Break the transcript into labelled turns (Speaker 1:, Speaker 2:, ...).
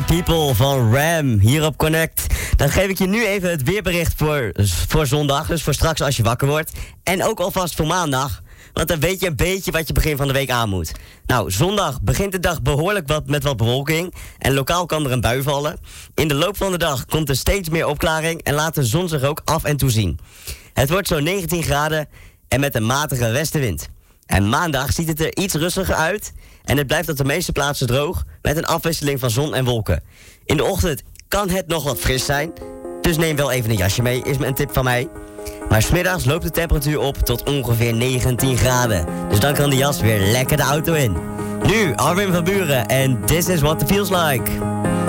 Speaker 1: People van Ram hier op Connect. Dan geef ik je nu even het weerbericht voor zondag. Dus voor straks als je wakker wordt. En ook alvast voor maandag. Want dan weet je een beetje wat je begin van de week aan moet. Nou, zondag begint de dag behoorlijk met wat bewolking. En lokaal kan er een bui vallen. In de loop van de dag komt er steeds meer opklaring. En laat de zon zich ook af en toe zien. Het wordt zo'n 19 graden en met een matige westenwind. En maandag ziet het er iets rustiger uit. En het blijft op de meeste plaatsen droog. Met een afwisseling van zon en wolken. In de ochtend kan het nog wat fris zijn. Dus neem wel even een jasje mee, is een tip van mij. Maar 's middags loopt de temperatuur op tot ongeveer 19 graden. Dus dan kan de jas weer lekker de auto in. Nu Armin van Buuren en This Is What It Feels Like.